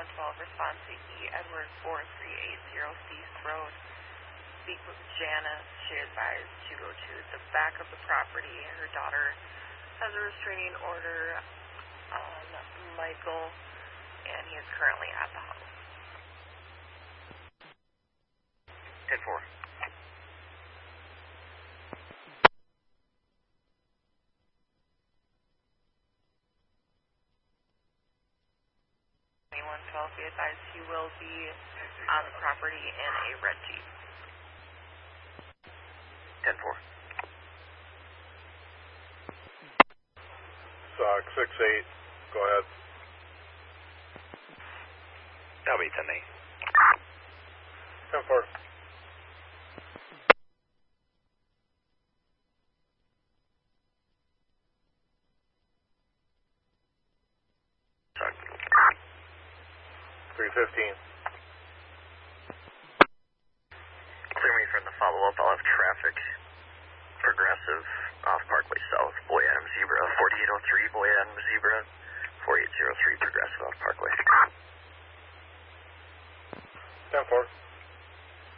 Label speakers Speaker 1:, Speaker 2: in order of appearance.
Speaker 1: 2112, respond to E. Edward 4380 Feast Road. Speak with Janice. She advised to go to the back of the property. Her daughter has a restraining order on Michael, and he is currently at the house.
Speaker 2: 10-4.
Speaker 1: Be advised he will be on the property in a red Jeep.
Speaker 2: 10-4.
Speaker 3: SOC 6-8, go ahead.
Speaker 2: That'll be 10-8.
Speaker 3: 10-4.
Speaker 2: SOC
Speaker 3: 315.
Speaker 2: Clear me from the follow-up. I'll have traffic progressive off Parkway South. Boy Adam Zebra, 4803, Boy Adam Zebra, 4803 progressive off Parkway.
Speaker 3: 10-4.